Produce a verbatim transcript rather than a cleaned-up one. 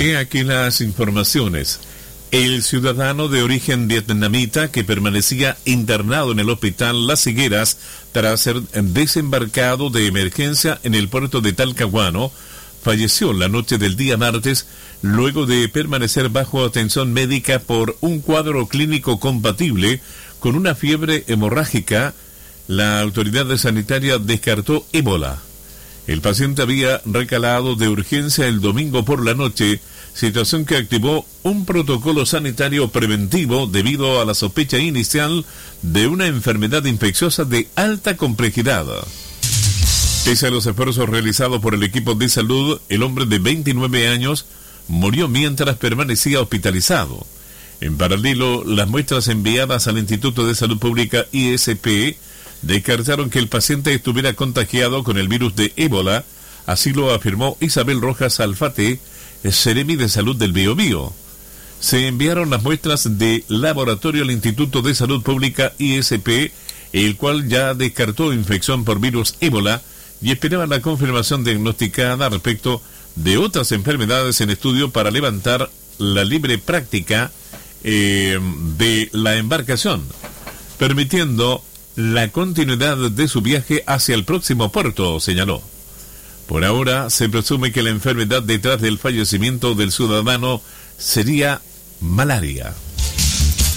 He aquí las informaciones. El ciudadano de origen vietnamita que permanecía internado en el hospital Las Higueras tras ser desembarcado de emergencia en el puerto de Talcahuano falleció la noche del día martes luego de permanecer bajo atención médica por un cuadro clínico compatible con una fiebre hemorrágica. La autoridad sanitaria descartó ébola. El paciente había recalado de urgencia el domingo por la noche, situación que activó un protocolo sanitario preventivo debido a la sospecha inicial de una enfermedad infecciosa de alta complejidad. Pese a los esfuerzos realizados por el equipo de salud, el hombre de veintinueve años murió mientras permanecía hospitalizado. En paralelo, las muestras enviadas al Instituto de Salud Pública I S P descartaron que el paciente estuviera contagiado con el virus de ébola, así lo afirmó Isabel Rojas Alfate, Seremi de Salud del Biobío. Se enviaron las muestras de laboratorio al Instituto de Salud Pública I S P, el cual ya descartó infección por virus ébola y esperaba la confirmación diagnosticada respecto de otras enfermedades en estudio para levantar la libre práctica eh, de la embarcación, permitiendo la continuidad de su viaje hacia el próximo puerto, señaló. Por ahora, se presume que la enfermedad detrás del fallecimiento del ciudadano sería malaria.